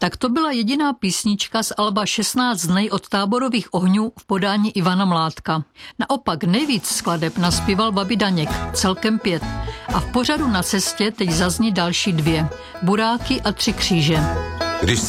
Tak to byla jediná písnička z alba 16 dnů od Táborových ohňů v podání Ivana Mládka. Naopak nejvíc skladeb naspíval Babi Daněk, celkem 5. A v pořadu Na cestě teď zazní další 2. Buráky a 3 kříže. Když